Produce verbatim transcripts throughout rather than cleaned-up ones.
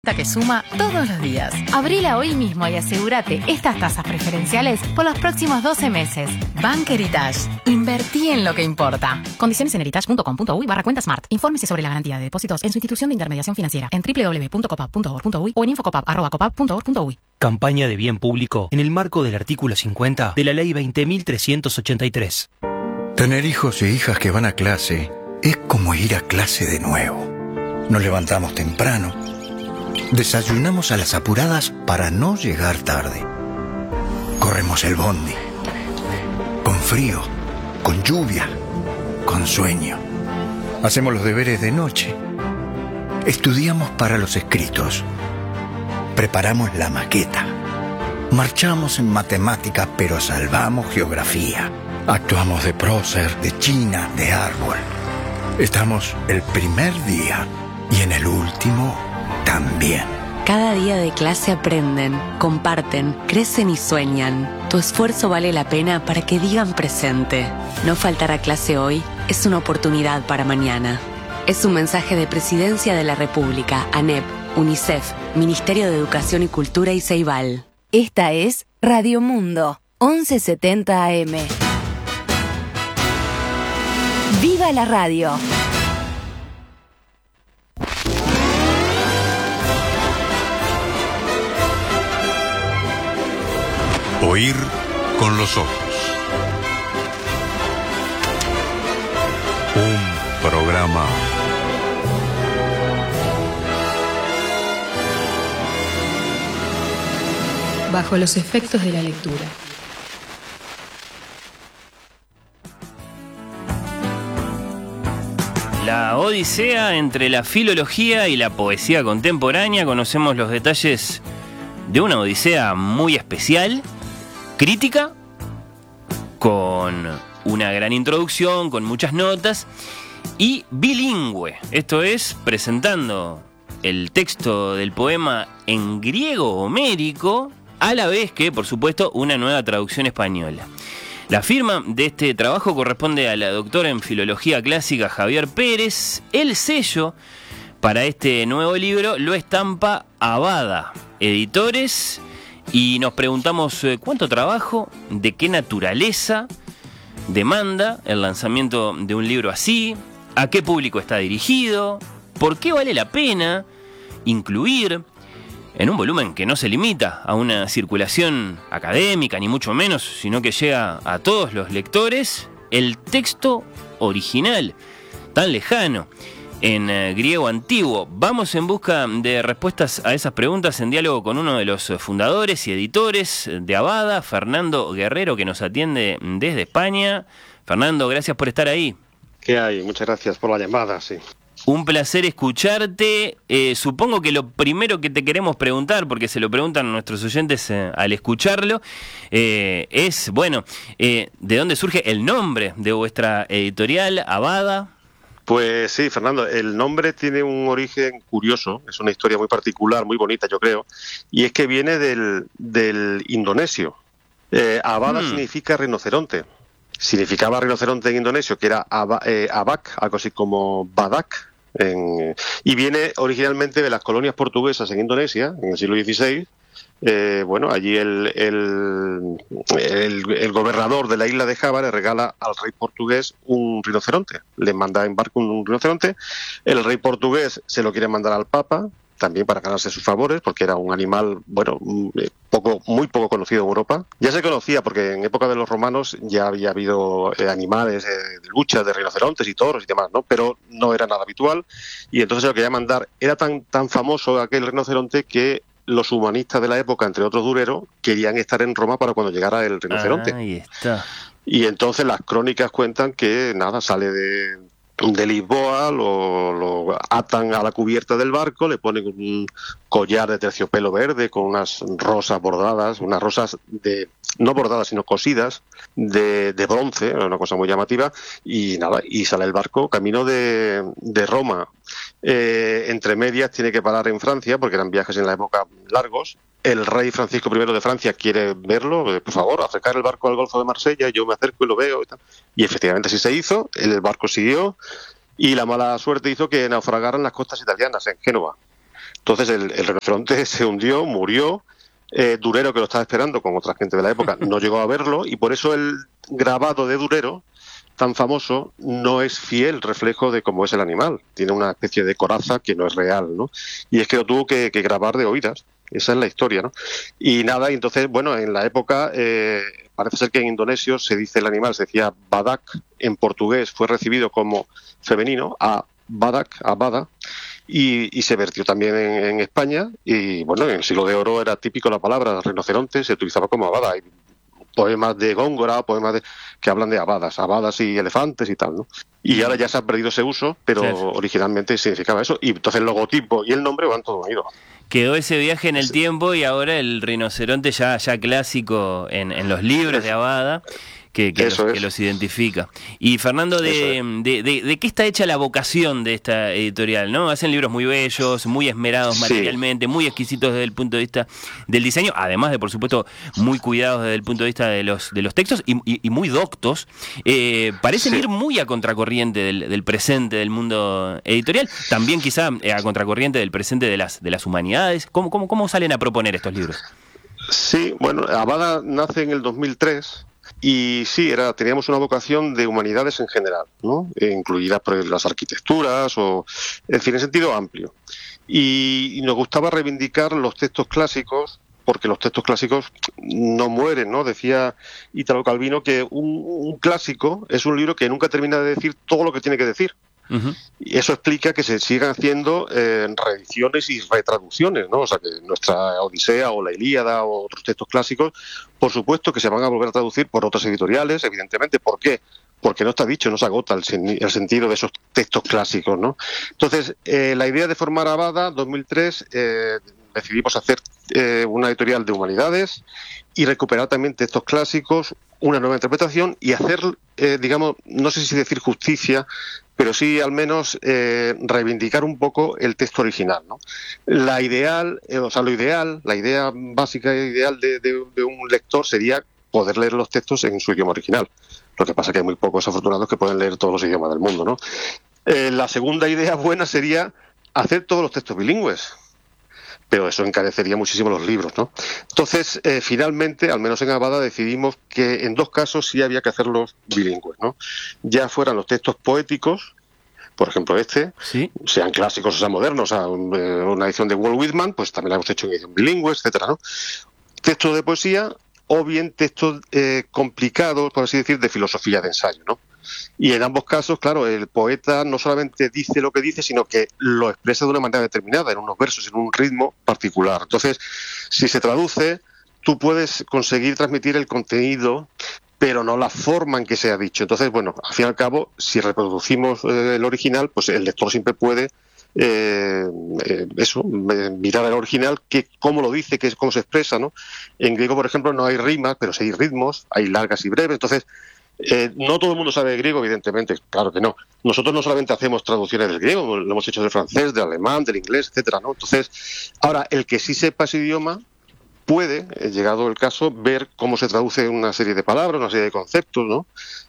Que suma todos los días. Abrila hoy mismo y asegúrate estas tasas preferenciales por los próximos doce meses. Banco Heritage. Invertí en lo que importa. Condiciones en heritage punto com punto uy barra cuenta smart. Infórmese sobre la garantía de depósitos en su institución de intermediación financiera en doble u doble u doble u punto copap punto org punto uy o en infocopap arroba copap punto org punto uy. Campaña de bien público en el marco del artículo cincuenta de la Ley veinte mil trescientos ochenta y tres. Tener hijos e hijas que van a clase es como ir a clase de nuevo. Nos levantamos temprano. Desayunamos a las apuradas para no llegar tarde. Corremos el bondi. Con frío, con lluvia, con sueño. Hacemos los deberes de noche. Estudiamos para los escritos. Preparamos la maqueta. Marchamos en matemáticas, pero salvamos geografía. Actuamos de prócer, de china, de árbol. Estamos el primer día y en el último también. Cada día de clase aprenden, comparten, crecen y sueñan. Tu esfuerzo vale la pena para que digan presente. No faltar a clase hoy es una oportunidad para mañana. Es un mensaje de Presidencia de la República, ANEP, UNICEF, Ministerio de Educación y Cultura y Ceibal. Esta es Radio Mundo, once setenta A M. ¡Viva la radio! Oír con los ojos. Un programa bajo los efectos de la lectura. La odisea entre la filología y la poesía contemporánea. Conocemos los detalles de una odisea muy especial, crítica, con una gran introducción, con muchas notas, y bilingüe. Esto es, presentando el texto del poema en griego homérico, a la vez que, por supuesto, una nueva traducción española. La firma de este trabajo corresponde a la doctora en Filología Clásica Javier Pérez. El sello para este nuevo libro lo estampa Abada Editores. Y nos preguntamos eh, cuánto trabajo, de qué naturaleza demanda el lanzamiento de un libro así, a qué público está dirigido, por qué vale la pena incluir en un volumen que no se limita a una circulación académica, ni mucho menos, sino que llega a todos los lectores, el texto original, tan lejano, en eh, griego antiguo. Vamos en busca de respuestas a esas preguntas en diálogo con uno de los fundadores y editores de Abada, Fernando Guerrero, que nos atiende desde España. Fernando, gracias por estar ahí. ¿Qué hay? Muchas gracias por la llamada, sí. Un placer escucharte. Eh, supongo que lo primero que te queremos preguntar, porque se lo preguntan nuestros oyentes eh, al escucharlo, eh, es, bueno, eh, ¿de dónde surge el nombre de vuestra editorial, Abada? Pues sí, Fernando, el nombre tiene un origen curioso, es una historia muy particular, muy bonita, yo creo, y es que viene del, del indonesio. Eh, Abada hmm. significa rinoceronte. Significaba rinoceronte en indonesio, que era aba, eh, abak, algo así como badak, en, y viene originalmente de las colonias portuguesas en Indonesia, en el siglo dieciséis. Eh, bueno, allí el, el, el, el gobernador de la isla de Java le regala al rey portugués un rinoceronte, le manda en barco un, un rinoceronte, el rey portugués se lo quiere mandar al papa, también para ganarse sus favores, porque era un animal, bueno, poco, muy poco conocido en Europa. Ya se conocía, porque en época de los romanos ya había habido eh, animales eh, de lucha, de rinocerontes y toros y demás, ¿no? Pero no era nada habitual, y entonces se lo quería mandar. Era tan, tan famoso aquel rinoceronte que los humanistas de la época, entre otros Durero, querían estar en Roma para cuando llegara el rinoceronte. Ahí está. Y entonces las crónicas cuentan que, nada, sale de... de Lisboa, lo, lo atan a la cubierta del barco, le ponen un collar de terciopelo verde con unas rosas bordadas, unas rosas de no bordadas sino cosidas de, de bronce, una cosa muy llamativa, y nada, y sale el barco camino de, de Roma. Eh, entre medias tiene que parar en Francia, porque eran viajes en la época largos. El rey Francisco primero de Francia quiere verlo, eh, por favor, acercar el barco al Golfo de Marsella, yo me acerco y lo veo y tal. Y efectivamente así se hizo, el barco siguió y la mala suerte hizo que naufragaran las costas italianas en Génova. Entonces el, el rinoceronte se hundió, murió. Eh, Durero, que lo estaba esperando con otra gente de la época, no llegó a verlo, y por eso el grabado de Durero, tan famoso, no es fiel reflejo de cómo es el animal. Tiene una especie de coraza que no es real, ¿no? Y es que lo tuvo que, que grabar de oídas. Esa es la historia, ¿no? Y nada, y entonces, bueno, en la época, eh, parece ser que en indonesio se dice el animal, se decía badak, en portugués fue recibido como femenino, a badak, a bada, y, y se vertió también en, en España, y bueno, en el siglo de oro era típico la palabra rinoceronte, se utilizaba como abada. Hay poemas de Góngora, poemas de, que hablan de abadas, abadas y elefantes y tal, ¿no? Y ahora ya se ha perdido ese uso, pero sí, originalmente significaba eso, y entonces el logotipo y el nombre van todo unidos. Quedó ese viaje en el sí. tiempo, y ahora el rinoceronte ya, ya clásico en, en los libros de Abada, que, que, los, que los identifica. Y Fernando, de, es. de, de, ¿de qué está hecha la vocación de esta editorial? ¿No? Hacen libros muy bellos, muy esmerados sí. materialmente, muy exquisitos desde el punto de vista del diseño, además de, por supuesto, muy cuidados desde el punto de vista de los, de los textos, y, y, y muy doctos. Eh, parecen sí. ir muy a contracorriente del, del presente del mundo editorial, también quizá a contracorriente del presente de las, de las humanidades. ¿Cómo, cómo, cómo salen a proponer estos libros? Sí, bueno, Abada nace en el dos mil tres... Y sí, era, teníamos una vocación de humanidades en general, ¿no? E incluidas por las arquitecturas, o, en fin, en sentido amplio. Y, y nos gustaba reivindicar los textos clásicos, porque los textos clásicos no mueren, ¿no? Decía Italo Calvino que un, un clásico es un libro que nunca termina de decir todo lo que tiene que decir. Uh-huh. Y eso explica que se sigan haciendo eh, reediciones y retraducciones, ¿no? O sea, que nuestra Odisea o la Ilíada o otros textos clásicos, por supuesto que se van a volver a traducir por otras editoriales, evidentemente. ¿Por qué? Porque no está dicho, no se agota el, sen- el sentido de esos textos clásicos, ¿no? Entonces, eh, la idea de formar Abada, dos mil tres, eh, decidimos hacer eh, una editorial de humanidades y recuperar también textos clásicos, una nueva interpretación, y hacer, eh, digamos, no sé si decir justicia, pero sí al menos eh, reivindicar un poco el texto original, ¿no? La ideal, eh, o sea, lo ideal, la idea básica e ideal de, de, de un lector sería poder leer los textos en su idioma original. Lo que pasa es que hay muy pocos afortunados que pueden leer todos los idiomas del mundo, ¿no? Eh, la segunda idea buena sería hacer todos los textos bilingües, pero eso encarecería muchísimo los libros, ¿no? Entonces, eh, finalmente, al menos en Abada, decidimos que en dos casos sí había que hacerlos bilingües, ¿no? Ya fueran los textos poéticos, por ejemplo este, ¿sí? Sean clásicos o sean modernos, o sea, una edición de Walt Whitman, pues también la hemos hecho en edición bilingüe, etcétera, ¿no? Textos de poesía, o bien textos eh, complicados, por así decir, de filosofía de ensayo, ¿no? Y en ambos casos, claro, el poeta no solamente dice lo que dice, sino que lo expresa de una manera determinada, en unos versos, en un ritmo particular. Entonces, si se traduce, tú puedes conseguir transmitir el contenido, pero no la forma en que se ha dicho. Entonces, bueno, al fin y al cabo, si reproducimos eh, el original, pues el lector siempre puede eh, eh, eso, eh, mirar al original, que cómo lo dice, que cómo se expresa, ¿no? En griego, por ejemplo, no hay rimas, pero sí hay ritmos, hay largas y breves. Entonces, Eh, no todo el mundo sabe griego, evidentemente, claro que no. Nosotros no solamente hacemos traducciones del griego, lo hemos hecho del francés, del alemán, del inglés, etcétera, ¿no? Entonces, ahora, el que sí sepa ese idioma puede, eh, llegado el caso, ver cómo se traduce una serie de palabras, una serie de conceptos, ¿no?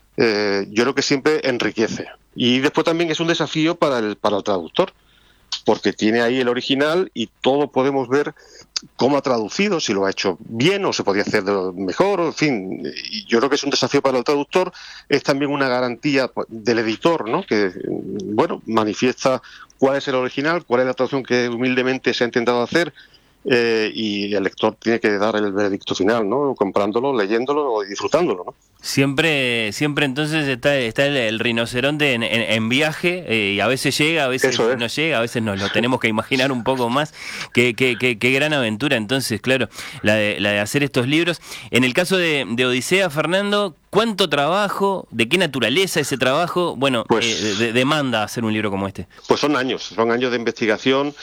Eh, yo creo que siempre enriquece. Y después también es un desafío para el, para el traductor, porque tiene ahí el original y todos podemos ver cómo ha traducido, si lo ha hecho bien o se podía hacer mejor, en fin. Y yo creo que es un desafío para el traductor, es también una garantía del editor, ¿no? Que, bueno, manifiesta cuál es el original, cuál es la traducción que humildemente se ha intentado hacer, eh, y el lector tiene que dar el veredicto final, ¿no? Comprándolo, leyéndolo y disfrutándolo, ¿no? Siempre, siempre entonces está, está el, el rinoceronte en, en, en viaje, eh, y a veces llega, a veces no llega, a veces nos lo tenemos que imaginar un poco más. Qué, qué, qué, qué gran aventura entonces, claro, la de, la de hacer estos libros. En el caso de, de Odisea, Fernando, ¿cuánto trabajo, de qué naturaleza ese trabajo, bueno, pues, eh, de, demanda hacer un libro como este? Pues son años, son años de investigación.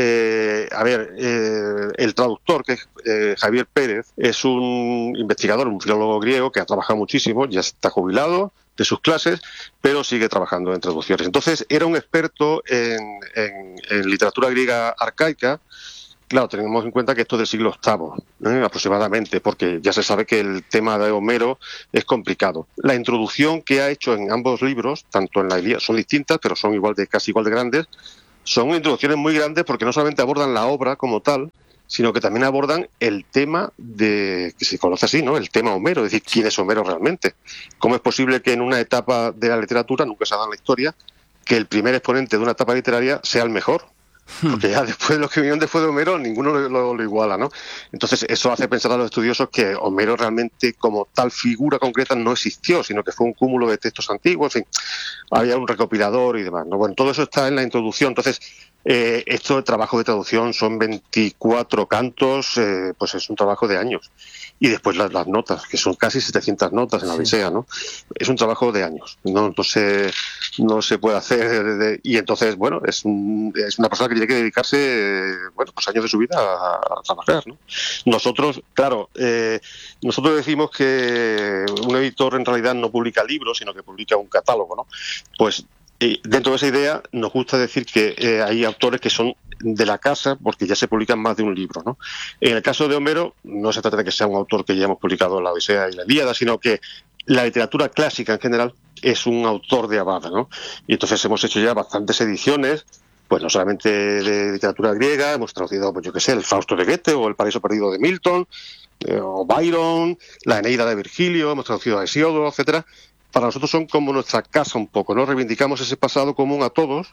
Eh, a ver, eh, el traductor, que es eh, Javier Pérez, es un investigador, un filólogo griego que ha trabajado mucho, ya está jubilado de sus clases, pero sigue trabajando en traducciones. Entonces, era un experto en, en, en literatura griega arcaica. Claro, tenemos en cuenta que esto es del siglo octavo, ¿eh? aproximadamente, porque ya se sabe que el tema de Homero es complicado. La introducción que ha hecho en ambos libros, tanto en la Ilíada, son distintas, pero son igual de casi igual de grandes. son introducciones muy grandes porque no solamente abordan la obra como tal, sino que también abordan el tema de que se conoce así, ¿no? El tema Homero, es decir, ¿quién es Homero realmente? ¿Cómo es posible que en una etapa de la literatura, nunca se ha dado en la historia, que el primer exponente de una etapa literaria sea el mejor? Porque ya después de los que vinieron después de Homero, ninguno lo, lo, lo iguala, ¿no? Entonces eso hace pensar a los estudiosos que Homero realmente como tal figura concreta no existió, sino que fue un cúmulo de textos antiguos, en fin, había un recopilador y demás, ¿no? Bueno, todo eso está en la introducción. Entonces, eh, esto de trabajo de traducción son veinticuatro cantos, eh, pues es un trabajo de años. Y después las, las notas, que son casi setecientas notas en la Odisea, ¿no? Es un trabajo de años, ¿no? Entonces no se puede hacer de, y entonces, bueno, es, un, es una persona que tiene que dedicarse, bueno, pues años de su vida a, a trabajar, ¿no? Nosotros, claro, eh, nosotros decimos que un editor en realidad no publica libros, sino que publica un catálogo, ¿no? Pues eh, dentro de esa idea nos gusta decir que eh, hay autores que son de la casa porque ya se publican más de un libro, ¿no? En el caso de Homero no se trata de que sea un autor que ya hemos publicado la Odisea y la Ilíada, sino que la literatura clásica en general es un autor de Abada, ¿no? Y entonces hemos hecho ya bastantes ediciones, pues no solamente de literatura griega, hemos traducido, pues yo qué sé, el Fausto de Goethe o el Paraíso Perdido de Milton, eh, o Byron, la Eneida de Virgilio, hemos traducido a Hesíodo, etcétera. Para nosotros son como nuestra casa un poco, ¿no? Reivindicamos ese pasado común a todos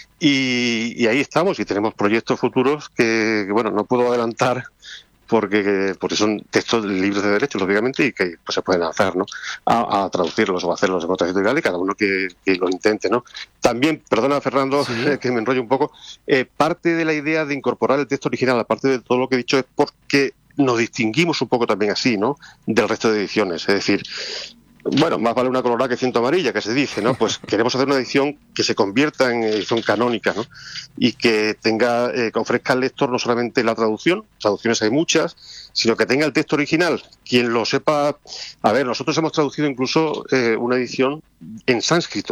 y, y ahí estamos y tenemos proyectos futuros que, que, bueno, no puedo adelantar porque porque son textos libres de derecho, lógicamente, y que pues, se pueden hacer, ¿no? A, a traducirlos o a hacerlos en otra editorial y cada uno que, que lo intente, ¿no? También, perdona, Fernando, sí. que me enrollo un poco, eh, parte de la idea de incorporar el texto original, aparte de todo lo que he dicho, es porque nos distinguimos un poco también así, ¿no? Del resto de ediciones, es decir, bueno, más vale una colorada que ciento amarilla, que se dice, ¿no? Pues queremos hacer una edición que se convierta en edición canónica, ¿no? Y que tenga, eh, que ofrezca al lector no solamente la traducción, traducciones hay muchas, sino que tenga el texto original. Quien lo sepa, a ver, nosotros hemos traducido incluso eh, una edición en sánscrito.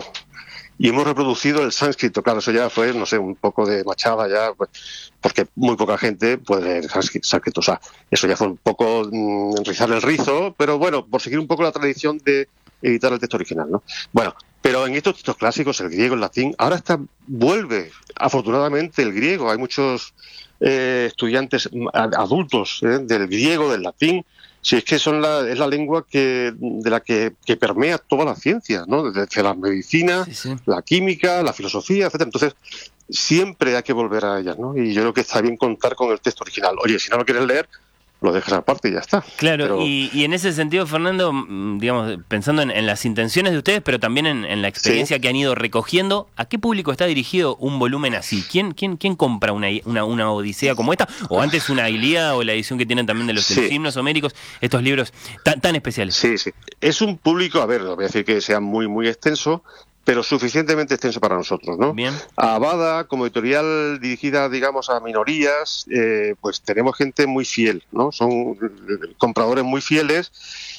Y hemos reproducido el sánscrito, claro, eso ya fue, no sé, un poco de machada ya, pues, porque muy poca gente puede leer sánscrito, o sea, eso ya fue un poco mmm, rizar el rizo, pero bueno, por seguir un poco la tradición de editar el texto original, ¿no? Bueno, pero en estos textos clásicos, el griego, el latín, ahora está, vuelve, afortunadamente, el griego, hay muchos eh, estudiantes adultos eh, del griego, del latín. Si es que son la, es la lengua que de la que, que permea toda la ciencia, ¿no? Desde la medicina, sí, sí. la química, la filosofía, etcétera. Entonces, siempre hay que volver a ellas, ¿no? Y yo creo que está bien contar con el texto original. Oye, si no lo quieres leer, lo dejas aparte y ya está. Claro, pero... y, y en ese sentido, Fernando, digamos, pensando en, en las intenciones de ustedes, pero también en, en la experiencia sí. que han ido recogiendo, ¿a qué público está dirigido un volumen así? ¿Quién quién quién compra una, una, una Odisea como esta? O antes una Ilíada o la edición que tienen también de los, sí. de los himnos homéricos, estos libros tan, tan especiales. Sí, sí. Es un público, a ver, no voy a decir que sea muy, muy extenso, pero suficientemente extenso para nosotros, ¿no? Bien. Abada, como editorial dirigida, digamos, a minorías, eh, pues tenemos gente muy fiel, ¿no? Son compradores muy fieles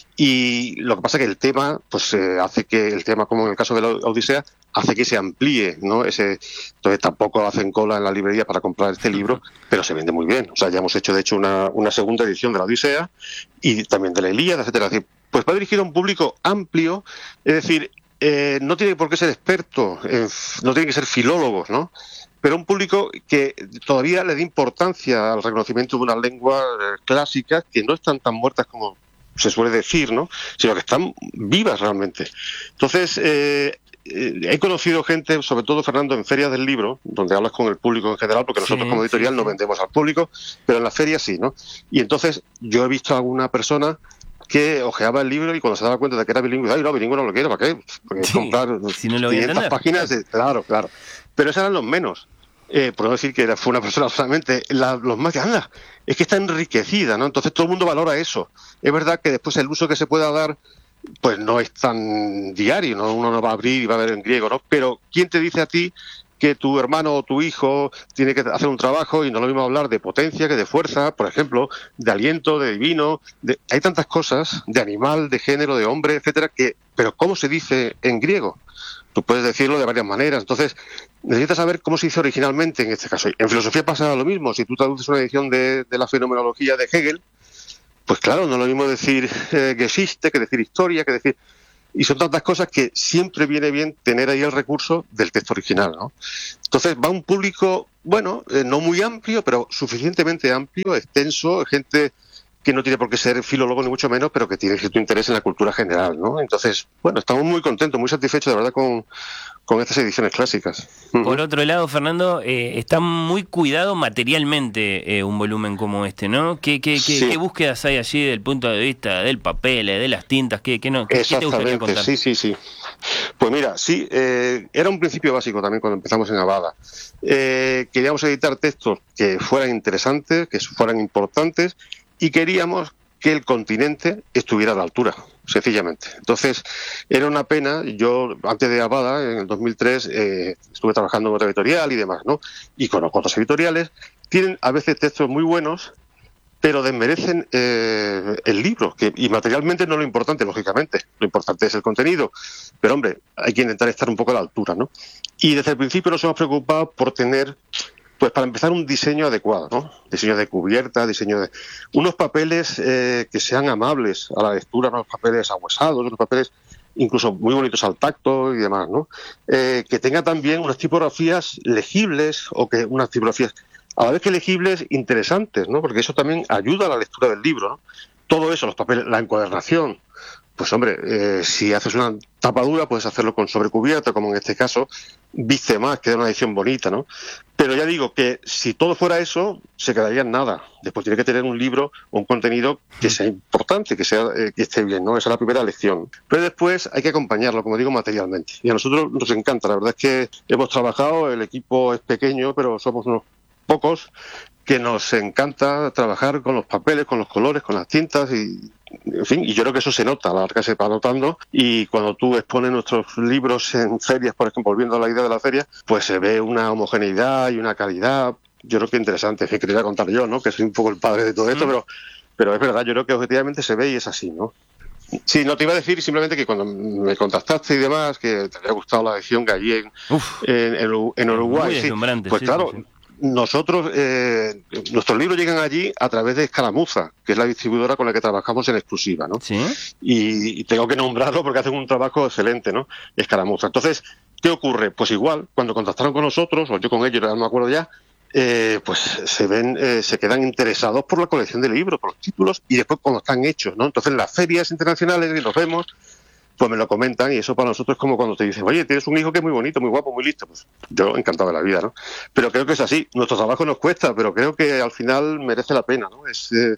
y lo que pasa es que el tema, pues eh, hace que el tema, como en el caso de la Odisea, hace que se amplíe, ¿no? Ese, entonces tampoco hacen cola en la librería para comprar este libro, pero se vende muy bien. O sea, ya hemos hecho, de hecho, una, una segunda edición de la Odisea y también de la Ilíada, etcétera. Es decir, pues va dirigido a un público amplio, es decir, Eh, no tiene por qué ser experto, eh, no tiene que ser filólogos, ¿no? Pero un público que todavía le dé importancia al reconocimiento de unas lenguas eh, clásicas que no están tan muertas como se suele decir, ¿no? Sino que están vivas realmente. Entonces, eh, eh, he conocido gente, sobre todo, Fernando, en ferias del libro, donde hablas con el público en general, porque nosotros sí, como editorial sí, sí. no vendemos al público, pero en las ferias sí, ¿no? Y entonces yo he visto a alguna persona que ojeaba el libro y cuando se daba cuenta de que era bilingüe, ay, no, bilingüe no lo quiero, ¿para qué? Porque sí, comprar si no lo quinientas páginas, de, claro, claro. Pero esos eran los menos. Eh, por no decir que era, fue una persona solamente, la, los más que anda, es que está enriquecida, ¿no? Entonces todo el mundo valora eso. Es verdad que después el uso que se pueda dar, pues no es tan diario, ¿no? Uno no va a abrir y va a ver en griego, ¿no? Pero ¿quién te dice a ti que tu hermano o tu hijo tiene que hacer un trabajo y no es lo mismo hablar de potencia que de fuerza, por ejemplo, de aliento, de divino, de... hay tantas cosas, de animal, de género, de hombre, etcétera, que, pero ¿cómo se dice en griego? Tú puedes decirlo de varias maneras, entonces necesitas saber cómo se dice originalmente en este caso. En filosofía pasa lo mismo, si tú traduces una edición de, de la fenomenología de Hegel, pues claro, no es lo mismo decir eh, Geschichte que decir historia, que decir... y son tantas cosas que siempre viene bien tener ahí el recurso del texto original, ¿no? Entonces va un público, bueno, eh, no muy amplio, pero suficientemente amplio, extenso, gente que no tiene por qué ser filólogo ni mucho menos, pero que tiene cierto interés en la cultura general, ¿no? Entonces, bueno, estamos muy contentos, muy satisfechos, de verdad, con, con estas ediciones clásicas. Por otro lado, Fernando, eh, está muy cuidado materialmente eh, un volumen como este, ¿no? ¿Qué, qué, qué, sí. ¿Qué búsquedas hay allí desde el punto de vista del papel, de las tintas? ¿Qué, qué, no, qué, ¿qué te gustaría contar? Sí, sí, sí. Pues mira, sí, eh, era un principio básico también cuando empezamos en Abada. Eh, queríamos editar textos que fueran interesantes, que fueran importantes, y queríamos que el continente estuviera a la altura, sencillamente. Entonces, era una pena. Yo, antes de Abada, en el dos mil tres, eh, estuve trabajando en otra editorial y demás, ¿no? Y conozco otras editoriales. Tienen a veces textos muy buenos, pero desmerecen eh, el libro, que y materialmente no es lo importante, lógicamente. Lo importante es el contenido. Pero, hombre, hay que intentar estar un poco a la altura, ¿no? Y desde el principio nos hemos preocupado por tener, pues para empezar, un diseño adecuado, ¿no? Diseño de cubierta, diseño de... Unos papeles eh, que sean amables a la lectura, unos papeles ahuesados, unos papeles incluso muy bonitos al tacto y demás, ¿no? Eh, que tenga también unas tipografías legibles, o que unas tipografías, a la vez que legibles, interesantes, ¿no? Porque eso también ayuda a la lectura del libro, ¿no? Todo eso, los papeles, la encuadernación. Pues hombre, eh, si haces una tapadura puedes hacerlo con sobrecubierta, como en este caso, viste más, queda una edición bonita, ¿no? Pero ya digo que si todo fuera eso, se quedaría en nada. Después tiene que tener un libro o un contenido que sea importante, que sea eh, que esté bien, ¿no? Esa es la primera lección. Pero después hay que acompañarlo, como digo, materialmente. Y a nosotros nos encanta, la verdad es que hemos trabajado, el equipo es pequeño, pero somos unos pocos, que nos encanta trabajar con los papeles, con los colores, con las tintas y, en fin, y yo creo que eso se nota, la verdad que se va notando, y cuando tú expones nuestros libros en ferias, por ejemplo, volviendo a la idea de la feria, pues se ve una homogeneidad y una calidad, yo creo que interesante, que quería contar yo, ¿no? Que soy un poco el padre de todo esto, mm. pero, pero es verdad, yo creo que objetivamente se ve y es así, ¿no? Sí, no te iba a decir simplemente que cuando me contactaste y demás, que te había gustado la edición que allí en, en, en, en Uruguay, sí, pues sí, claro... Sí, sí. Nosotros, eh, nuestros libros llegan allí a través de Escaramuza, que es la distribuidora con la que trabajamos en exclusiva, ¿no? ¿Sí? Y, y tengo que nombrarlo porque hacen un trabajo excelente, ¿no? Escaramuza. Entonces, ¿qué ocurre? Pues igual, cuando contactaron con nosotros, o yo con ellos, no me acuerdo ya, eh, pues se ven, eh, se quedan interesados por la colección de libros, por los títulos, y después cuando están hechos, ¿no? Entonces, en las ferias internacionales que los vemos, pues me lo comentan, y eso para nosotros es como cuando te dicen, oye, tienes un hijo que es muy bonito, muy guapo, muy listo. Pues yo encantado de la vida, ¿no? Pero creo que es así. Nuestro trabajo nos cuesta, pero creo que al final merece la pena, ¿no? Es eh,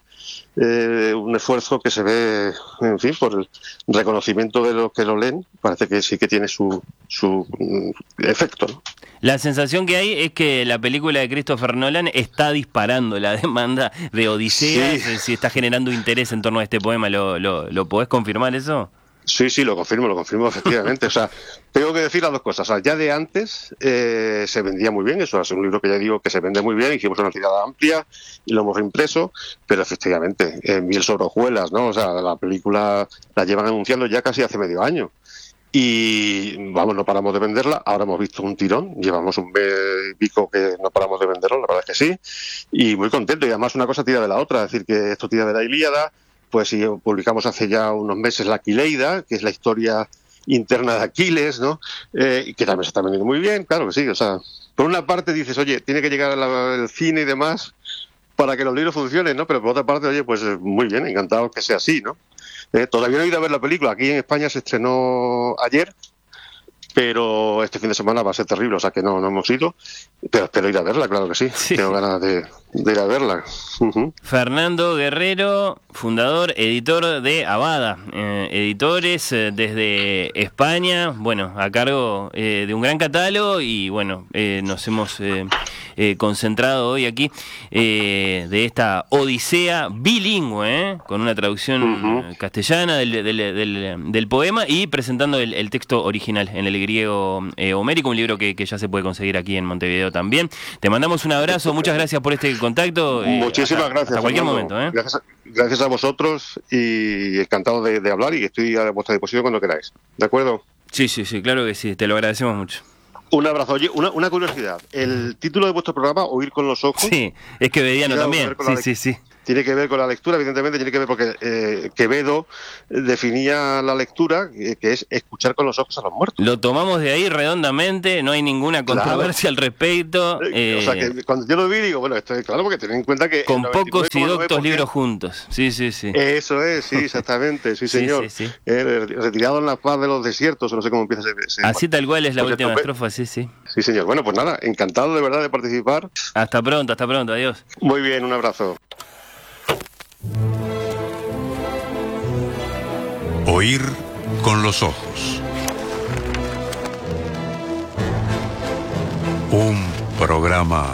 eh, un esfuerzo que se ve, en fin, por el reconocimiento de los que lo leen, parece que sí que tiene su, su mm, efecto, ¿no? La sensación que hay es que la película de Christopher Nolan está disparando la demanda de Odisea, sí. Si está generando interés en torno a este poema. ¿Lo, lo, lo podés confirmar eso? Sí, sí, lo confirmo, lo confirmo efectivamente. O sea, tengo que decir las dos cosas. O sea, ya de antes eh, se vendía muy bien, eso es un libro que ya digo que se vende muy bien, hicimos una tirada amplia y lo hemos reimpreso, pero efectivamente, en Miel sobre hojuelas, ¿no? O sea, la película la llevan anunciando ya casi hace medio año. Y vamos, no paramos de venderla. Ahora hemos visto un tirón, llevamos un mes y pico que no paramos de venderlo, la verdad es que sí, y muy contento. Y además una cosa tira de la otra, es decir, que esto tira de la Ilíada. Pues sí, publicamos hace ya unos meses la Aquileida, que es la historia interna de Aquiles, ¿no? Eh, y que también se está vendiendo muy bien, claro que sí. O sea, por una parte dices, oye, tiene que llegar el cine y demás para que los libros funcionen, ¿no? Pero por otra parte, oye, pues muy bien, encantado que sea así, ¿no? Eh, todavía no he ido a ver la película. Aquí en España se estrenó ayer, pero este fin de semana va a ser terrible, o sea que no, no hemos ido, pero espero ir a verla, claro que sí, sí. Tengo ganas de, de ir a verla. Uh-huh. Fernando Guerrero, fundador, editor de Abada, eh, editores eh, desde España, bueno, a cargo eh, de un gran catálogo y bueno, eh, nos hemos eh, eh, concentrado hoy aquí eh, de esta odisea bilingüe, eh, con una traducción uh-huh. castellana del, del, del, del poema y presentando el, el texto original en el griego eh, homérico, un libro que, que ya se puede conseguir aquí en Montevideo también. Te mandamos un abrazo, muchas gracias por este contacto. Eh, Muchísimas hasta, gracias. A cualquier Fernando. momento. ¿eh? Gracias, a, gracias a vosotros y encantado de, de hablar y estoy a vuestra disposición cuando queráis. ¿De acuerdo? Sí, sí, sí, claro que sí, te lo agradecemos mucho. Un abrazo. Oye, una, una curiosidad. El título de vuestro programa, Oír con los ojos. Sí, es que Bediano también. Sí, sí, sí. tiene que ver con la lectura, evidentemente tiene que ver porque eh, Quevedo definía la lectura, que, que es escuchar con los ojos a los muertos. Lo tomamos de ahí redondamente, no hay ninguna controversia claro. al respecto. Eh, o sea, que cuando yo lo vi digo, bueno, esto es claro, porque ten en cuenta que... Con pocos y doctos libros juntos, sí, sí, sí. Eso es, sí, exactamente, sí, señor. Sí, sí, sí. Eh, retirado en la paz de los desiertos, o no sé cómo empieza ese... ese Así tal cual es la pues última esto, estrofa, sí, sí. Sí, señor. Bueno, pues nada, encantado de verdad de participar. Hasta pronto, hasta pronto, adiós. Muy bien, un abrazo. Oír con los ojos. Un programa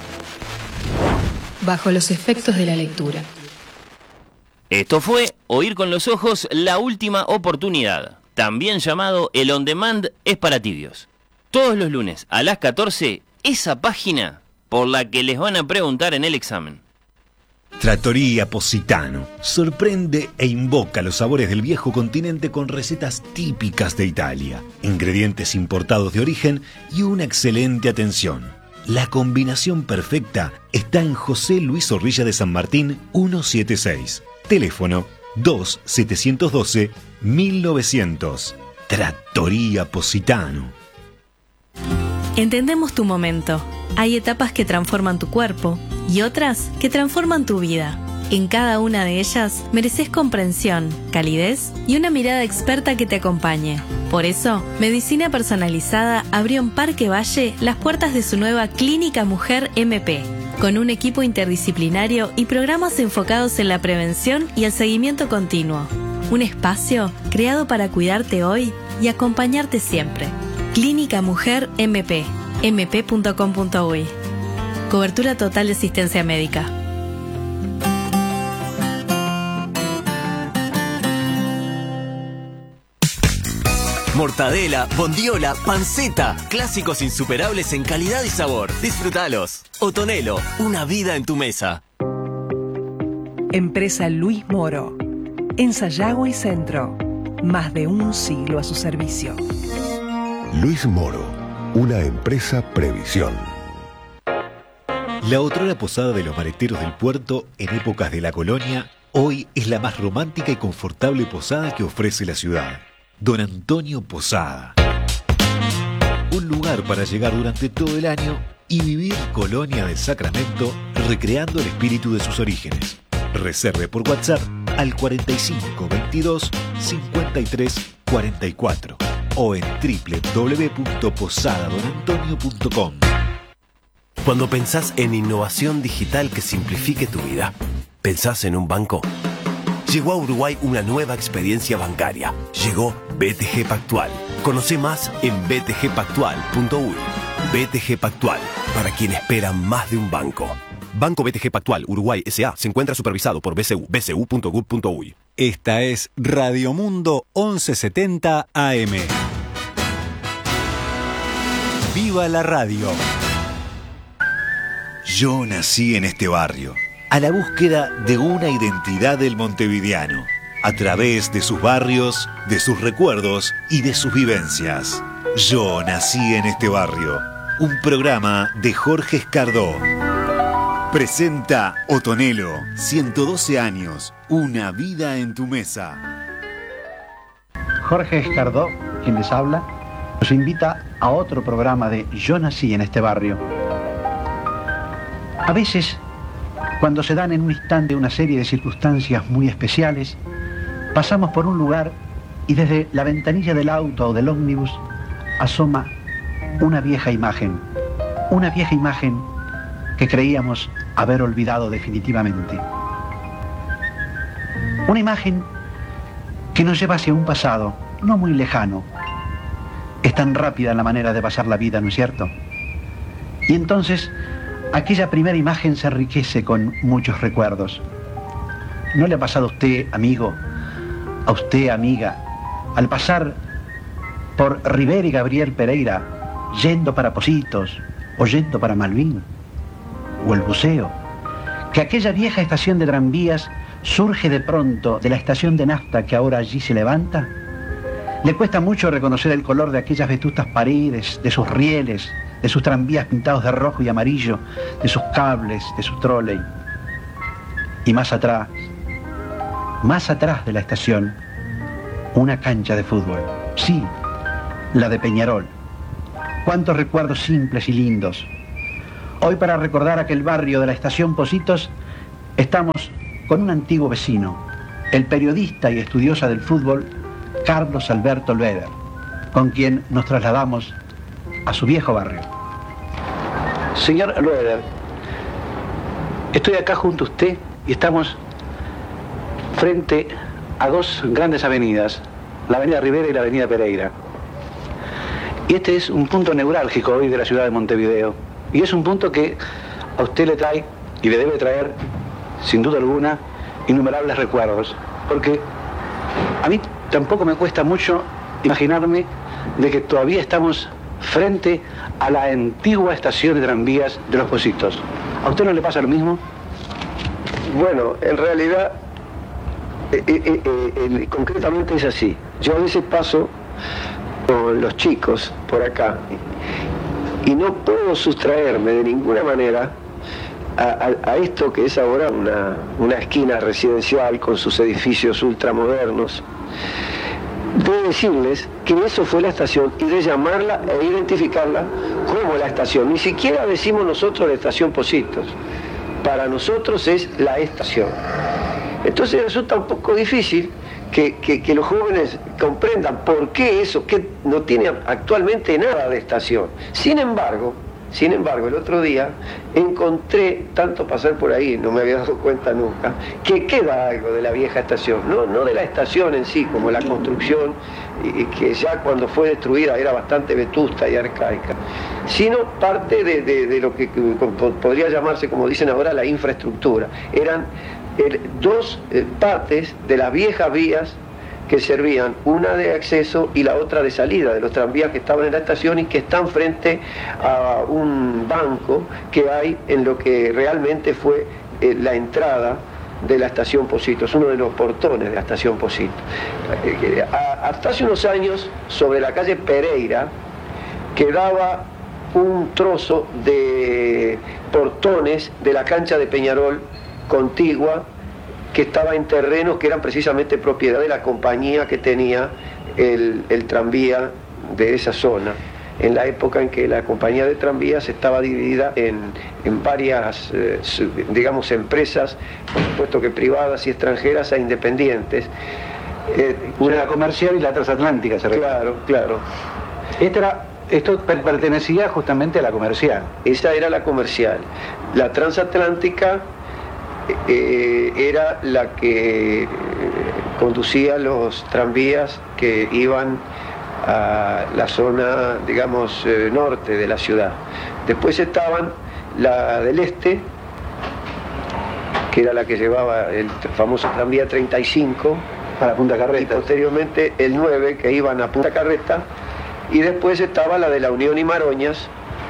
bajo los efectos de la lectura. Esto fue Oír con los ojos, la última oportunidad, también llamado El On Demand es para tibios. Todos los lunes a las catorce, esa página por la que les van a preguntar en el examen. Trattoria Positano sorprende e invoca los sabores del viejo continente con recetas típicas de Italia, ingredientes importados de origen y una excelente atención. La combinación perfecta está en José Luis Zorrilla de San Martín ciento setenta y seis. Teléfono dos siete uno dos mil novecientos. Trattoria Positano. Entendemos tu momento. Hay etapas que transforman tu cuerpo y otras que transforman tu vida. En cada una de ellas mereces comprensión, calidez y una mirada experta que te acompañe. Por eso, Medicina Personalizada abrió en Parque Valle las puertas de su nueva Clínica Mujer M P, con un equipo interdisciplinario y programas enfocados en la prevención y el seguimiento continuo. Un espacio creado para cuidarte hoy y acompañarte siempre. Clínica Mujer M P, m p punto com punto u y. Cobertura total de asistencia médica. Mortadela, bondiola, panceta, clásicos insuperables en calidad y sabor. Disfrútalos. Otonelo, una vida en tu mesa. Empresa Luis Moro. En Sayago y Centro. Más de un siglo a su servicio. Luis Moro, una empresa Previsión. La otrora posada de los maleteros del puerto en épocas de la colonia, hoy es la más romántica y confortable posada que ofrece la ciudad. Don Antonio Posada. Un lugar para llegar durante todo el año y vivir Colonia del Sacramento recreando el espíritu de sus orígenes. Reserve por WhatsApp al cuarenta y cinco veintidós cincuenta y tres cuarenta y cuatro o en doble u doble u doble u punto posada don antonio punto com. Cuando pensás en innovación digital que simplifique tu vida, ¿pensás en un banco? Llegó a Uruguay una nueva experiencia bancaria. Llegó B T G Pactual. Conoce más en b t g pactual punto u y. B T G Pactual, para quien espera más de un banco. Banco B T G Pactual Uruguay S A se encuentra supervisado por B C U, b c u punto gov punto u y. Esta es Radio Mundo once setenta A M. ¡Viva la radio! Yo nací en este barrio, a la búsqueda de una identidad del montevideano, a través de sus barrios, de sus recuerdos y de sus vivencias. Yo nací en este barrio, un programa de Jorge Escardó. Presenta Otonelo, ciento doce años, una vida en tu mesa. Jorge Escardó, quien les habla, nos invita a otro programa de Yo nací en este barrio. A veces, cuando se dan en un instante una serie de circunstancias muy especiales, pasamos por un lugar y desde la ventanilla del auto o del ómnibus asoma una vieja imagen, una vieja imagen que creíamos haber olvidado definitivamente. Una imagen que nos lleva hacia un pasado no muy lejano. Es tan rápida la manera de pasar la vida, ¿no es cierto? Y entonces, aquella primera imagen se enriquece con muchos recuerdos. ¿No le ha pasado a usted, amigo, a usted, amiga, al pasar por Rivera y Gabriel Pereira, yendo para Positos, o yendo para Malvin, o el Buceo, que aquella vieja estación de tranvías surge de pronto de la estación de nafta que ahora allí se levanta? Le cuesta mucho reconocer el color de aquellas vetustas paredes, de sus rieles, de sus tranvías pintados de rojo y amarillo, de sus cables, de su tróley. Y más atrás, más atrás de la estación, una cancha de fútbol. Sí, la de Peñarol. Cuántos recuerdos simples y lindos. Hoy, para recordar aquel barrio de la estación Pocitos, estamos con un antiguo vecino, el periodista y estudioso del fútbol, Carlos Alberto Loeder, con quien nos trasladamos a su viejo barrio. Señor Loeder, estoy acá junto a usted y estamos frente a dos grandes avenidas, la avenida Rivera y la avenida Pereira. Y este es un punto neurálgico hoy de la ciudad de Montevideo. Y es un punto que a usted le trae y le debe traer, sin duda alguna, innumerables recuerdos. Porque a mí tampoco me cuesta mucho imaginarme de que todavía estamos frente a la antigua estación de tranvías de Los Pocitos. ¿A usted no le pasa lo mismo? Bueno, en realidad, eh, eh, eh, eh, concretamente es así. Yo a veces paso con los chicos por acá y no puedo sustraerme de ninguna manera a, a, a esto que es ahora una, una esquina residencial con sus edificios ultramodernos, de decirles que eso fue la estación y de llamarla e identificarla como la estación. Ni siquiera decimos nosotros la estación Pocitos, para nosotros es la estación. Entonces resulta un poco difícil que, que, que los jóvenes comprendan por qué eso, que no tiene actualmente nada de estación. Sin embargo, sin embargo, el otro día encontré, tanto pasar por ahí, no me había dado cuenta nunca, que queda algo de la vieja estación, no, no de la estación en sí, como la construcción, y que ya cuando fue destruida era bastante vetusta y arcaica, sino parte de, de, de lo que podría llamarse, como dicen ahora, la infraestructura. Eran el, dos eh, partes de las viejas vías que servían, una de acceso y la otra de salida de los tranvías que estaban en la estación y que están frente a un banco que hay en lo que realmente fue eh, la entrada de la estación Pocitos, uno de los portones de la estación Pocitos. Eh, hasta hace unos años, sobre la calle Pereira, quedaba un trozo de portones de la cancha de Peñarol contigua, que estaba en terrenos que eran precisamente propiedad de la compañía que tenía el, el tranvía de esa zona, en la época en que la compañía de tranvías estaba dividida en, en varias, eh, digamos, empresas, por supuesto que privadas y extranjeras e independientes. Eh, Una la comercial y la transatlántica, se refiere. Claro, claro. Esta era, esto pertenecía justamente a la comercial. Esa era la comercial. La transatlántica Eh, era la que eh, conducía los tranvías que iban a la zona, digamos, eh, norte de la ciudad. Después estaban la del este, que era la que llevaba el famoso tranvía treinta y cinco para Punta Carreta, y posteriormente el nueve, que iban a Punta Carreta, y después estaba la de la Unión y Maroñas,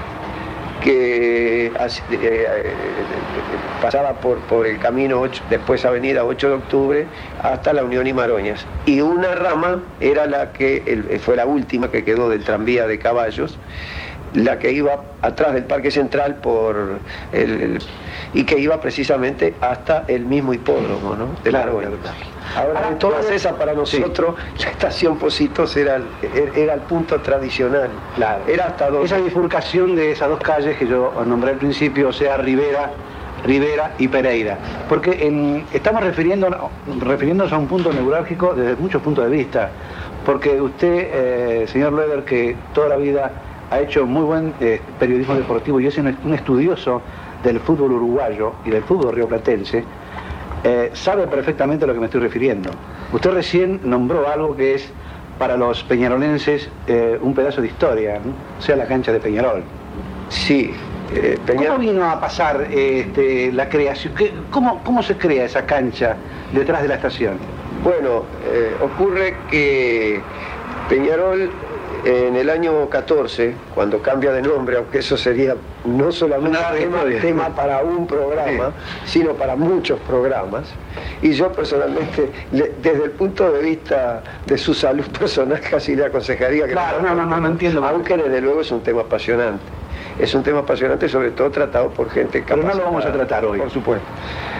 que eh, eh, pasaba por, por el camino ocho, después avenida ocho de octubre hasta la Unión y Maroñas, y una rama era la que el, fue la última que quedó del tranvía de caballos, la que iba atrás del Parque Central por el, el, y que iba precisamente hasta el mismo hipódromo, ¿no? De claro, Maroñas. claro. Ahora, de todas esas, para nosotros, sí, la estación Pocitos era el, era el punto tradicional. Claro. Era hasta donde... Esa bifurcación de esas dos calles que yo nombré al principio, o sea, Rivera, Rivera y Pereira. Porque en, estamos refiriendo, refiriéndonos a un punto neurálgico desde muchos puntos de vista. Porque usted, eh, señor Loeder, que toda la vida ha hecho muy buen eh, periodismo deportivo y es un, un estudioso del fútbol uruguayo y del fútbol rioplatense, Eh, sabe perfectamente a lo que me estoy refiriendo. Usted recién nombró algo que es para los peñarolenses eh, un pedazo de historia, ¿no? O sea, la cancha de Peñarol. Sí. Eh, Peñarol... ¿Cómo vino a pasar este, la creación? ¿Qué, cómo, ¿Cómo se crea esa cancha detrás de la estación? Bueno, eh, ocurre que Peñarol en el año catorce, cuando cambia de nombre, aunque eso sería no solamente tema, tema para un programa, sí, sino para muchos programas, y yo personalmente, le, desde el punto de vista de su salud personal, casi le aconsejaría que... Claro, no, no, no, no entiendo. Aunque desde luego es un tema apasionante. Es un tema apasionante, sobre todo tratado por gente capacitada. Pero no lo vamos a tratar hoy. Por supuesto.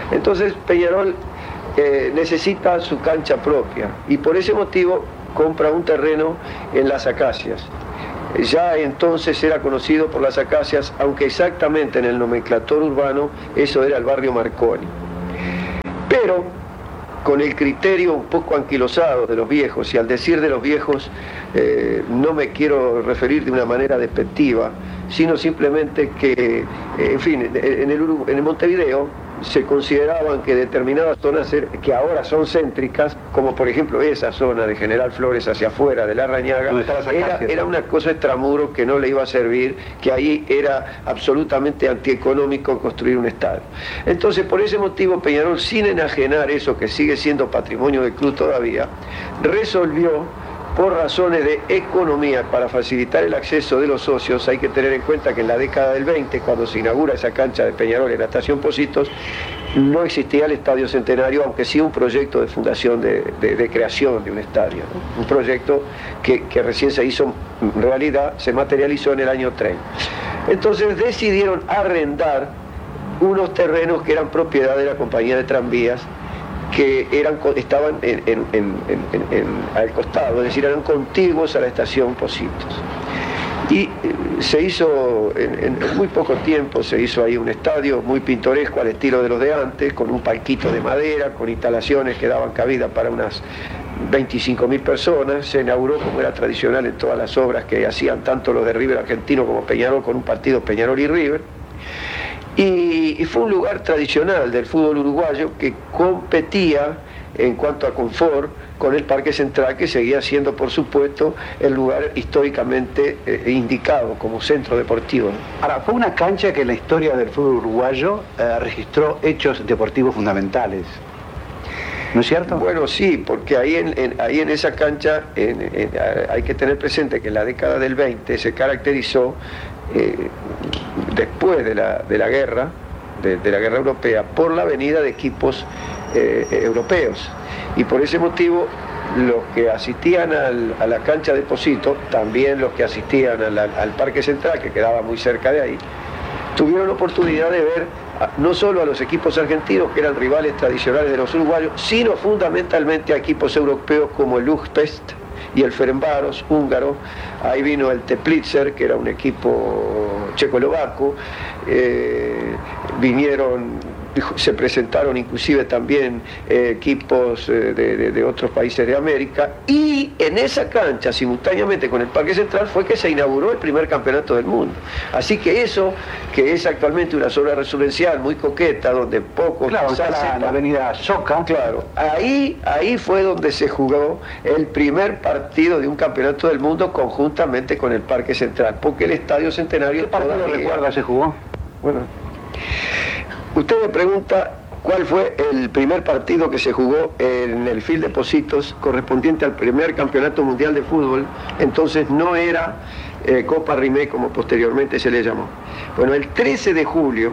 Entonces Peñarol eh, necesita su cancha propia y por ese motivo compra un terreno en Las Acacias. Ya entonces era conocido por Las Acacias, aunque exactamente en el nomenclator urbano eso era el barrio Marconi. Pero con el criterio un poco anquilosado de los viejos, y al decir de los viejos eh, no me quiero referir de una manera despectiva, sino simplemente que, eh, en fin, en el, en el Montevideo se consideraban que determinadas zonas que ahora son céntricas, como por ejemplo esa zona de General Flores hacia afuera de la Rañaga, era, era una cosa extramuro que no le iba a servir, que ahí era absolutamente antieconómico construir un estadio. Entonces, por ese motivo, Peñarol, sin enajenar eso que sigue siendo patrimonio del club todavía, resolvió, por razones de economía, para facilitar el acceso de los socios. Hay que tener en cuenta que en la década del veinte, cuando se inaugura esa cancha de Peñarol en la estación Pocitos, no existía el Estadio Centenario, aunque sí un proyecto de fundación de, de, de creación de un estadio, ¿no? Un proyecto que, que recién se hizo realidad, se materializó en el año treinta. Entonces decidieron arrendar unos terrenos que eran propiedad de la compañía de tranvías, que eran, estaban en, en, en, en, en, al costado, es decir, eran contiguos a la estación Pocitos. Y eh, se hizo, en, en muy poco tiempo, se hizo ahí un estadio muy pintoresco al estilo de los de antes, con un palquito de madera, con instalaciones que daban cabida para unas veinticinco mil personas. Se inauguró, como era tradicional en todas las obras que hacían tanto los de River Argentino como Peñarol, con un partido Peñarol y River. Y, y fue un lugar tradicional del fútbol uruguayo que competía en cuanto a confort con el Parque Central, que seguía siendo, por supuesto, el lugar históricamente eh, indicado como centro deportivo. Ahora, fue una cancha que en la historia del fútbol uruguayo eh, registró hechos deportivos fundamentales, ¿no es cierto? Bueno, sí, porque ahí en, en, ahí en esa cancha en, en, hay que tener presente que en la década del veinte se caracterizó, eh, después de la, de la guerra, de, de la guerra europea, por la venida de equipos eh, europeos. Y por ese motivo, los que asistían al, a la cancha de Pocitos, también los que asistían al, al Parque Central, que quedaba muy cerca de ahí, tuvieron la oportunidad de ver a, no solo a los equipos argentinos, que eran rivales tradicionales de los uruguayos, sino fundamentalmente a equipos europeos como el Újpest y el Ferencváros húngaro. Ahí vino el Teplitzer, que era un equipo checoslovaco. Eh, vinieron, se presentaron inclusive también eh, equipos eh, de, de, de otros países de América, y en esa cancha, simultáneamente con el Parque Central, fue que se inauguró el primer campeonato del mundo. Así que eso, que es actualmente una zona residencial muy coqueta, donde pocos... Claro, está la, sepan, la avenida Soca. Claro, ahí, ahí fue donde se jugó el primer partido de un campeonato del mundo conjuntamente con el Parque Central, porque el Estadio Centenario... ¿Qué partido todavía... recuerda se jugó? Bueno, usted me pregunta cuál fue el primer partido que se jugó en el Field de Pocitos correspondiente al primer campeonato mundial de fútbol. Entonces no era eh, Copa Rimé, como posteriormente se le llamó. Bueno, el trece de julio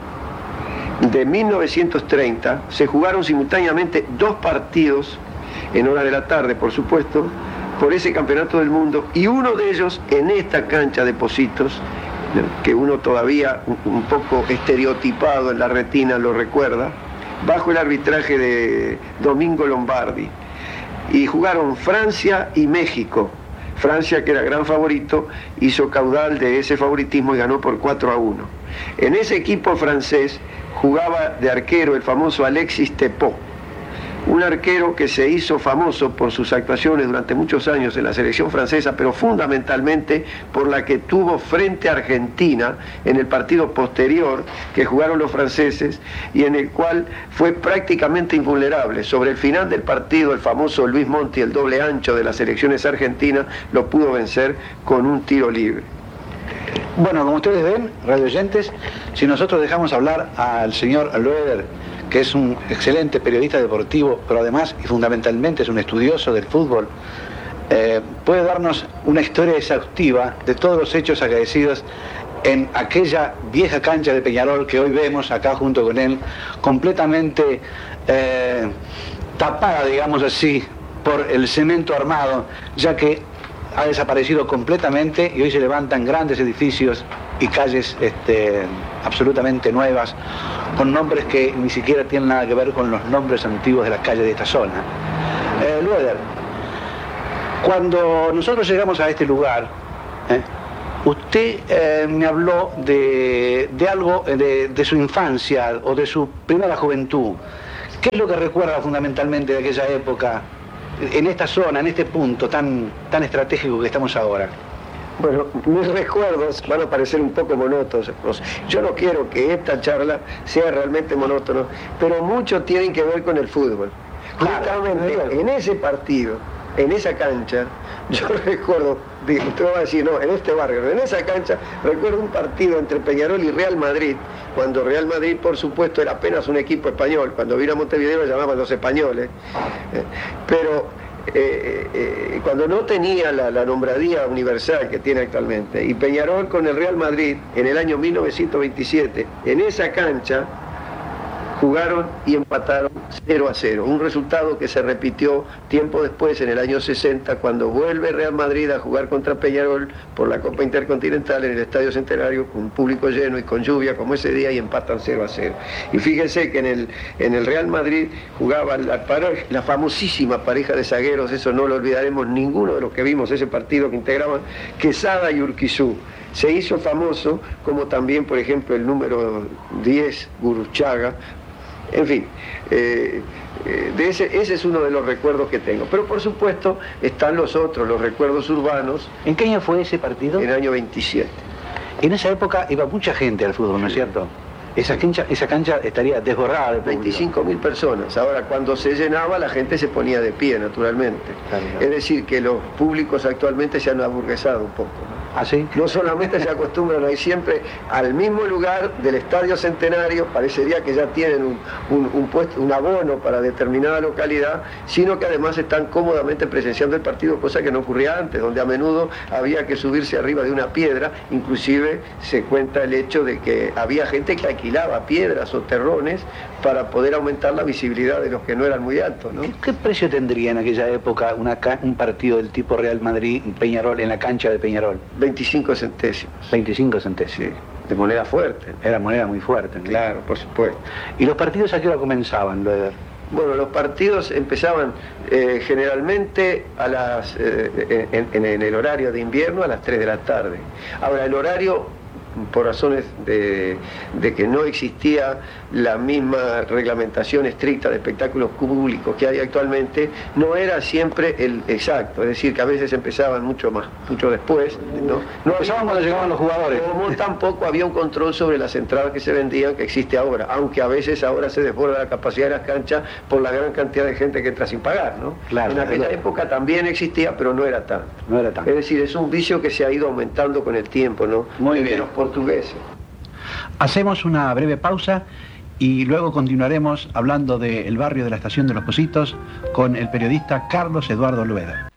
de mil novecientos treinta se jugaron simultáneamente dos partidos en hora de la tarde, por supuesto, por ese campeonato del mundo, y uno de ellos en esta cancha de Pocitos, que uno todavía un poco estereotipado en la retina lo recuerda, bajo el arbitraje de Domingo Lombardi. Y jugaron Francia y México. Francia, que era gran favorito, hizo caudal de ese favoritismo y ganó por cuatro a uno. En ese equipo francés jugaba de arquero el famoso Alexis Tepot, un arquero que se hizo famoso por sus actuaciones durante muchos años en la selección francesa, pero fundamentalmente por la que tuvo frente a Argentina en el partido posterior que jugaron los franceses, y en el cual fue prácticamente invulnerable. Sobre el final del partido, el famoso Luis Monti, el doble ancho de las selecciones argentinas, lo pudo vencer con un tiro libre. Bueno, como ustedes ven, radio oyentes, si nosotros dejamos hablar al señor Loeder, que es un excelente periodista deportivo, pero además y fundamentalmente es un estudioso del fútbol, eh, puede darnos una historia exhaustiva de todos los hechos acaecidos en aquella vieja cancha de Peñarol que hoy vemos acá junto con él, completamente eh, tapada, digamos así, por el cemento armado, ya que ha desaparecido completamente y hoy se levantan grandes edificios y calles este, absolutamente nuevas, con nombres que ni siquiera tienen nada que ver con los nombres antiguos de las calles de esta zona. Eh, Lueder, cuando nosotros llegamos a este lugar, eh, usted eh, me habló de, de algo de, de su infancia o de su primera juventud. ¿Qué es lo que recuerda fundamentalmente de aquella época, en esta zona, en este punto tan, tan estratégico que estamos ahora? Bueno, mis recuerdos van a parecer un poco monótonos. Yo no quiero que esta charla sea realmente monótona, pero mucho tienen que ver con el fútbol. Justamente claro, en ese partido, en esa cancha, yo recuerdo, usted va a decir, no, en este barrio, en esa cancha, recuerdo un partido entre Peñarol y Real Madrid, cuando Real Madrid, por supuesto, era apenas un equipo español. Cuando vino a Montevideo lo llamaban los españoles. Eh, pero eh, eh, cuando no tenía la, la nombradía universal que tiene actualmente, y Peñarol con el Real Madrid en el año mil novecientos veintisiete, en esa cancha, jugaron y empataron cero a cero, un resultado que se repitió tiempo después, en el año sesenta, cuando vuelve Real Madrid a jugar contra Peñarol por la Copa Intercontinental en el Estadio Centenario, con un público lleno y con lluvia como ese día, y empatan cero a cero. Y fíjense que en el, en el Real Madrid jugaban la, la famosísima pareja de zagueros, eso no lo olvidaremos ninguno de los que vimos ese partido, que integraban Quesada y Urquizú. Se hizo famoso, como también, por ejemplo, el número diez, Gurruchaga. En fin, eh, eh, de ese, ese es uno de los recuerdos que tengo. Pero por supuesto están los otros, los recuerdos urbanos. ¿En qué año fue ese partido? En el año veintisiete. En esa época iba mucha gente al fútbol, ¿no es cierto? Esa cancha, esa cancha estaría desbordada de público. veinticinco mil personas. Ahora, cuando se llenaba, la gente se ponía de pie, naturalmente. Claro. Es decir, que los públicos actualmente se han aburguesado un poco, ¿no? ¿Ah, sí? No solamente se acostumbran a ir siempre al mismo lugar del Estadio Centenario, parecería que ya tienen un, un, un, puesto, un abono para determinada localidad, sino que además están cómodamente presenciando el partido, cosa que no ocurría antes, donde a menudo había que subirse arriba de una piedra. Inclusive se cuenta el hecho de que había gente que alquilaba piedras o terrones para poder aumentar la visibilidad de los que no eran muy altos, ¿no? ¿Qué, qué precio tendría en aquella época una, un partido del tipo Real Madrid-Peñarol en la cancha de Peñarol? veinticinco centésimos. veinticinco centésimos. Sí, de moneda fuerte. Era moneda muy fuerte, ¿no? Claro, por supuesto. ¿Y los partidos a qué hora comenzaban, Lueder? Bueno, los partidos empezaban eh, generalmente a las, eh, en, en, en el horario de invierno a las tres de la tarde. Ahora, el horario, por razones de, de que no existía la misma reglamentación estricta de espectáculos públicos que hay actualmente, no era siempre el exacto, es decir, que a veces empezaban mucho más, mucho después, ¿no? No empezaban cuando llegaban los jugadores. Como tampoco había un control sobre las entradas que se vendían, que existe ahora, aunque a veces ahora se desborda la capacidad de las canchas por la gran cantidad de gente que entra sin pagar, ¿no? Claro, en aquella claro. época también existía, pero no era tanto. No era tanto. Es decir, es un vicio que se ha ido aumentando con el tiempo, ¿no? Muy bien. Los portugueses. Hacemos una breve pausa y luego continuaremos hablando del barrio de la Estación de los Pocitos con el periodista Carlos Eduardo Lueder.